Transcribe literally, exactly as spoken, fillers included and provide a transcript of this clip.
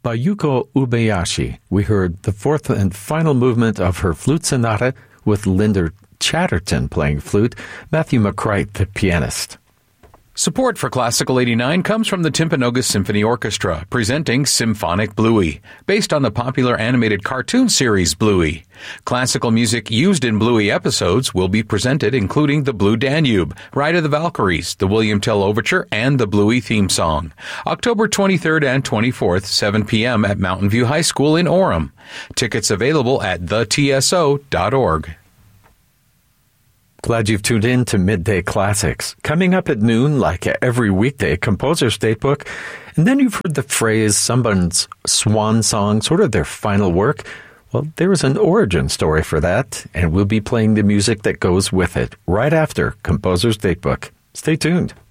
By Yuko Uebayashi, we heard the fourth and final movement of her flute sonata with Linda Chatterton playing flute, Matthew McCreight, the pianist. Support for Classical eighty-nine comes from the Timpanogos Symphony Orchestra, presenting Symphonic Bluey, based on the popular animated cartoon series Bluey. Classical music used in Bluey episodes will be presented, including the Blue Danube, Ride of the Valkyries, the William Tell Overture, and the Bluey theme song. October twenty-third and twenty-fourth, seven p.m. at Mountain View High School in Orem. Tickets available at the t s o dot org. Glad you've tuned in to Midday Classics. Coming up at noon, like every weekday, Composer's Datebook. And then you've heard the phrase someone's swan song, sort of their final work. Well, there is an origin story for that, and we'll be playing the music that goes with it right after Composer's Datebook. Stay tuned.